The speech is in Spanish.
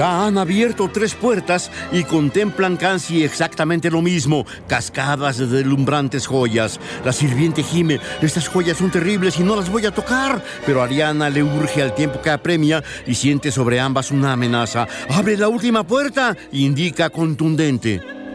Ya han abierto 3 puertas y contemplan casi exactamente lo mismo, cascadas de deslumbrantes joyas. La sirviente gime: estas joyas son terribles y no las voy a tocar. Pero Ariana le urge al tiempo que apremia y siente sobre ambas una amenaza. ¡Abre la última puerta!, indica contundente.